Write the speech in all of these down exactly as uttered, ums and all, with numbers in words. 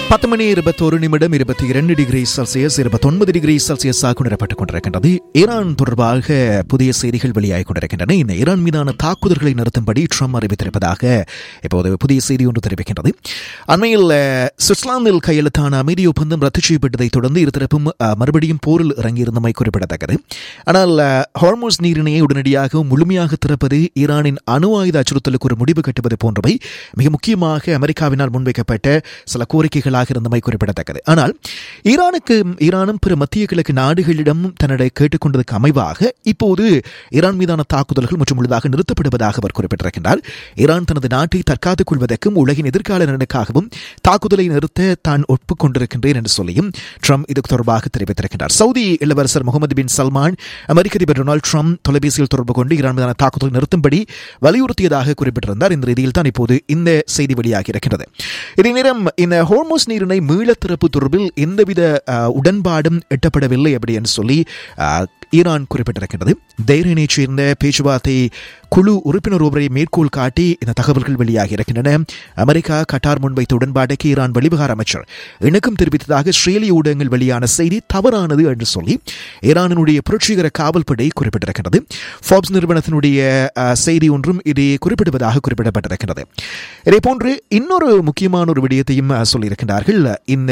பத்து மணி இருபத்தோரு நிமிடம் இருபத்தி இரண்டு டிகிரி செல்சியஸ் இருபத்தொன்பது டிகிரி செல்சியஸாக உணரப்பட்டுக் கொண்டிருக்கின்றது. ஈரான் தொடர்பாக புதிய செய்திகள் வெளியாகிக் கொண்டிருக்கின்றன. இந்த ஈரான் மீதான தாக்குதல்களை நிறுத்தும்படி ட்ரம்ப் அறிவித்திருப்பதாக இப்போது புதிய செய்தி ஒன்று தெரிவிக்கின்றது. அண்மையில் சுவிட்சர்லாந்தில் கையெழுத்தான அமைதி ஒப்பந்தம் ரத்து செய்யப்பட்டதை தொடர்ந்து இருதரப்பும் மறுபடியும் போரில் இறங்கியிருந்தமை குறிப்பிடத்தக்கது. ஆனால் ஹார்மோஸ் நீரிணையை உடனடியாக முழுமையாக திறப்பது, ஈரானின் அணு ஆயுத அச்சுறுத்தலுக்கு ஒரு முடிவு கட்டுவது போன்றவை மிக முக்கியமாக அமெரிக்காவினால் முன்வைக்கப்பட்ட சில கோரிக்கைகள் இருந்தமை குறிப்பிடத்தக்கது. ஆனால் ஈரானுக்கு ஈரானும் பிற மத்திய கிழக்கு நாடுகளிடம் தன்னிடம் கேட்டுக்கொண்டதற்கு அமைவாக இப்போது ஈரான் மீதான தாக்குதல்கள் மற்றும் முழுதாக நிறுத்தப்படுவதாக அவர் குறிப்பிட்டிருக்கின்றார். ஈரான் தனது நாட்டை தற்காத்துக் கொள்வதற்கும் உலகின் எதிர்கால நலனுக்காகவும் தாக்குதலை நிறுத்த தான் ஒப்புக்கொண்டிருக்கின்றேன் என்று சொல்லியும் ட்ரம்ப் இது தொடர்பாக தெரிவித்திருக்கின்றார். சவுதி இளவரசர் முகமது பின் சல்மான் அமெரிக்க அதிபர் டொனால்டு ட்ரம்ப் தொலைபேசியில் தொடர்பு கொண்டு ஈரான் மீதான தாக்குதல் நிறுத்தும்படி வலியுறுத்தியதாக குறிப்பிட்டிருந்தார். இந்த ரீதியில் தான் இப்போது இந்த செய்தி வெளியாகி இருக்கிறது. இதே நேரம் இந்த ஹோர்மோஸ் நீரிணை மீள திறப்பு தொடர்பில் எந்தவித உடன்பாடும் எட்டப்படவில்லை அப்படி என்று சொல்லி ஈரான் குறிப்பிட்டிருக்கிறது. தெஹ்ரானைச் சேர்ந்த பேச்சுவார்த்தை குழு உறுப்பினர் ஒருவரை மேற்கோள் காட்டி இந்த தகவல்கள் வெளியாகி இருக்கின்றன. அமெரிக்கா கட்டார் முன்வைத்த உடன்பாட்டுக்கு ஈரான் வெளிவிகார அமைச்சர் இணக்கம் தெரிவித்ததாக இஸ்ரேலிய ஊடகங்கள் வெளியான செய்தி தவறானது என்று சொல்லி ஈரானினுடைய புரட்சிகர காவல்படை குறிப்பிட்டிருக்கிறது. ஃபார்ப்ஸ் நிறுவனத்தினுடைய செய்தி ஒன்றும் இதை குறிப்பிடுவதாக குறிப்பிடப்பட்டிருக்கிறது. இதேபோன்று இன்னொரு முக்கியமான ஒரு விடயத்தையும் சொல்லியிருக்கிறார்கள். இந்த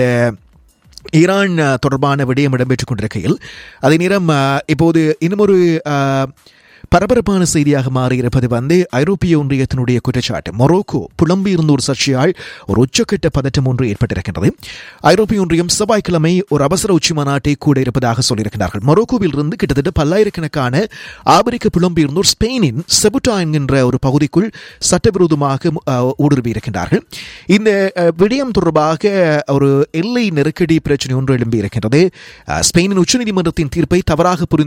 ஈரான் தொடர்பான விடயம் இடம்பெற்றுக் கொண்டிருக்கையில் அதே நேரம் இப்போது இன்னுமொரு பரபரப்பான செய்தியாக மாறியிருப்பது வந்து ஐரோப்பிய ஒன்றியத்தினுடைய குற்றச்சாட்டு. மொரோக்கோ புலம்பெயர்ந்தோர் சர்ச்சையால் ஒரு உச்சக்கட்ட பதட்டம் ஒன்று ஏற்பட்டிருக்கிறது. ஐரோப்பிய ஒன்றியம் செவ்வாய்க்கிழமை ஒரு அவசர உச்சி மாநாட்டை கூட இருப்பதாக சொல்லியிருக்கிறார்கள். மொரோக்கோவில் இருந்து கிட்டத்தட்ட பல்லாயிரக்கணக்கான ஆப்பிரிக்க புலம்பெயர்ந்தோர் ஸ்பெயினின் செபுட்டா என்கின்ற ஒரு பகுதிக்குள் சட்டவிரோதமாக ஊடுருவி இருக்கின்றார்கள். இந்த விடயம் தொடர்பாக ஒரு எல்லை நெருக்கடி பிரச்சனை ஒன்று எழும்பி இருக்கின்றது. ஸ்பெயினின் உச்சநீதிமன்றத்தின் தீர்ப்பை தவறாக புரிந்து